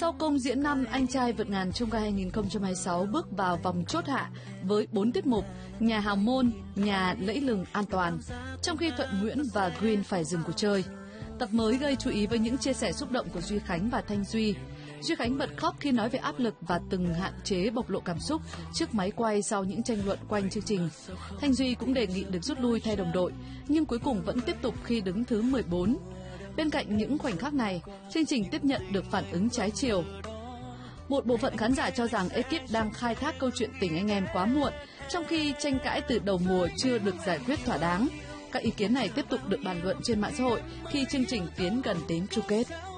Sau công diễn năm Anh trai vượt ngàn chông gai 2026 bước vào vòng chốt hạ với 4 tiết mục: nhà hào môn, nhà lẫy lừng an toàn, trong khi Thuận Nguyễn và Green phải dừng cuộc chơi. Tập mới gây chú ý với những chia sẻ xúc động của Duy Khánh và Thanh Duy. Duy Khánh bật khóc khi nói về áp lực và từng hạn chế bộc lộ cảm xúc trước máy quay sau những tranh luận quanh chương trình. Thanh Duy cũng đề nghị được rút lui thay đồng đội, nhưng cuối cùng vẫn tiếp tục khi đứng thứ 14. Bên cạnh những khoảnh khắc này, chương trình tiếp nhận được phản ứng trái chiều. Một bộ phận khán giả cho rằng ekip đang khai thác câu chuyện tình anh em quá muộn, trong khi tranh cãi từ đầu mùa chưa được giải quyết thỏa đáng. Các ý kiến này tiếp tục được bàn luận trên mạng xã hội khi chương trình tiến gần đến chung kết.